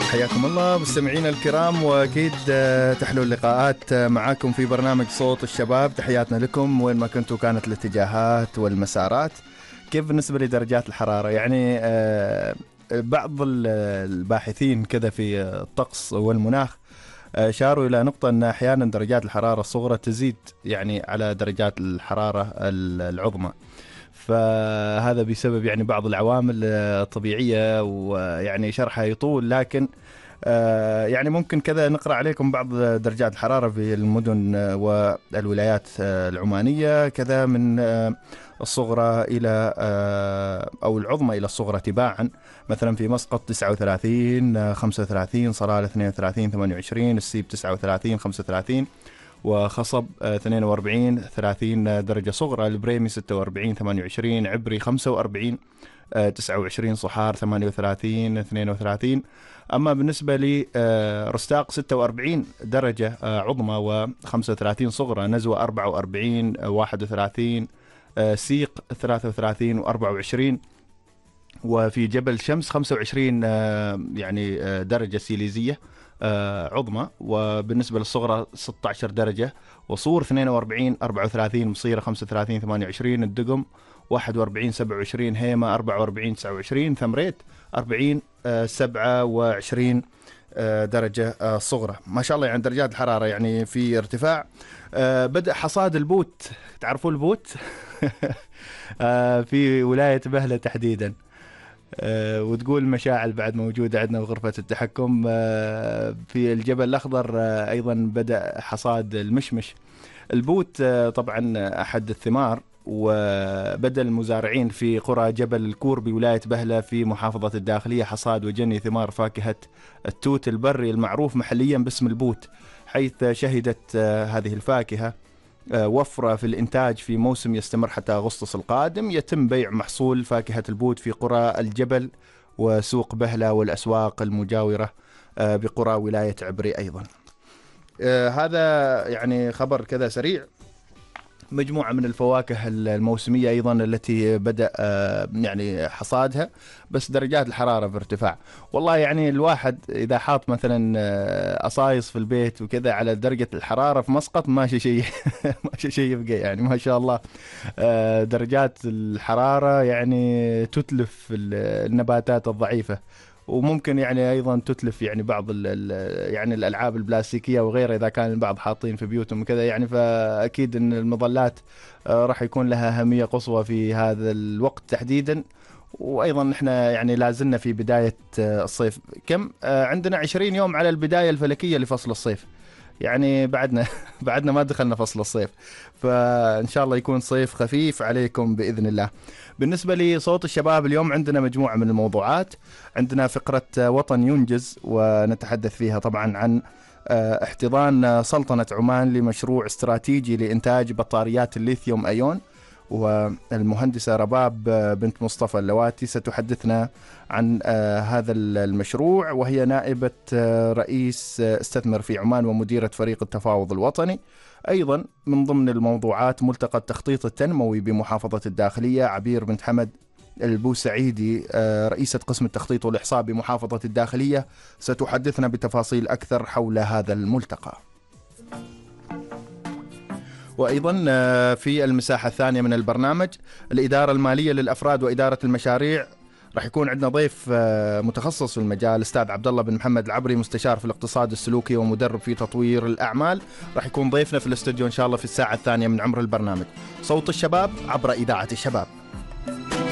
حياكم الله مستمعينا الكرام، واكيد تحلو اللقاءات معاكم في برنامج صوت الشباب. تحياتنا لكم وين ما كنتوا. كانت الاتجاهات والمسارات كيف بالنسبة لدرجات الحرارة؟ يعني بعض الباحثين كذا في الطقس والمناخ أشاروا إلى نقطة أن أحيانا درجات الحرارة الصغرى تزيد يعني على درجات الحرارة العظمى، فهذا بسبب يعني بعض العوامل الطبيعية، ويعني شرحها يطول، لكن يعني ممكن كذا نقرأ عليكم بعض درجات الحرارة في المدن والولايات العمانية، كذا من الصغرى إلى أو العظمى إلى الصغرى تباعا. مثلا في مسقط 39 35، صلالة 32 28، السيب 39 35، وخصب 42 30 درجة صغرى، البريمي 46 28، عبري 45 29، صحار 38 32. أما بالنسبة لرستاق 46 درجة عظمى و35 صغرى، نزوة 44 31، سيق 33 و24، وفي جبل شمس 25 يعني درجة سيليزية عظمى، وبالنسبة للصغرى 16 درجة، وصور 42 34، مصيرة 35 28، الدقم 41 27، هيمة 44 29، ثمريت 40 27 درجة صغرى. ما شاء الله يعني درجات الحرارة يعني في ارتفاع. بدأ حصاد البوت، تعرفوا البوت؟ في ولاية بهلة تحديدا. وتقول مشاعل بعد موجودة عندنا بغرفة التحكم. في الجبل الأخضر أيضا بدأ حصاد المشمش. البوت طبعا أحد الثمار، وبدأ المزارعين في قرى جبل الكور بولاية بهلة في محافظة الداخلية حصاد وجني ثمار فاكهة التوت البري المعروف محليا باسم البوت، حيث شهدت هذه الفاكهة وفرة في الإنتاج في موسم يستمر حتى أغسطس القادم. يتم بيع محصول فاكهة البوت في قرى الجبل وسوق بهلة والأسواق المجاورة بقرى ولاية عبري أيضا. هذا يعني خبر كذا سريع. مجموعة من الفواكه الموسمية أيضا التي بدأ يعني حصادها، بس درجات الحرارة بارتفاع. والله يعني الواحد إذا حاط مثلا أصايص في البيت وكذا على درجة الحرارة في مسقط ماشي شيء ماشي شيء يبقى يعني ما شاء الله. درجات الحرارة يعني تتلف النباتات الضعيفة، وممكن يعني ايضا تتلف يعني بعض يعني الالعاب البلاستيكيه وغيرها اذا كان البعض حاطين في بيوتهم وكذا يعني. فاكيد ان المظلات راح يكون لها اهميه قصوى في هذا الوقت تحديدا. وايضا احنا يعني لازلنا في بدايه الصيف. كم عندنا 20 يوم على البدايه الفلكيه لفصل الصيف، يعني بعدنا ما دخلنا فصل الصيف، فإن شاء الله يكون صيف خفيف عليكم بإذن الله. بالنسبة لصوت الشباب اليوم عندنا مجموعة من الموضوعات. عندنا فقرة وطن ينجز، ونتحدث فيها طبعا عن احتضان سلطنة عمان لمشروع استراتيجي لإنتاج بطاريات الليثيوم أيون، والمهندسة رباب بنت مصطفى اللواتي ستحدثنا عن هذا المشروع، وهي نائبة رئيس استثمر في عمان ومديرة فريق التفاوض الوطني. أيضا من ضمن الموضوعات ملتقى التخطيط التنموي بمحافظة الداخلية، عبير بنت حمد البوسعيدي رئيسة قسم التخطيط والإحصاء بمحافظة الداخلية ستحدثنا بتفاصيل أكثر حول هذا الملتقى. وأيضا في المساحة الثانية من البرنامج الإدارة المالية للأفراد وإدارة المشاريع، راح يكون عندنا ضيف متخصص في المجال، أستاذ عبد الله بن محمد العبري، مستشار في الاقتصاد السلوكي ومدرب في تطوير الأعمال. راح يكون ضيفنا في الاستوديو إن شاء الله في الساعة الثانية من عمر البرنامج. صوت الشباب عبر إذاعة الشباب.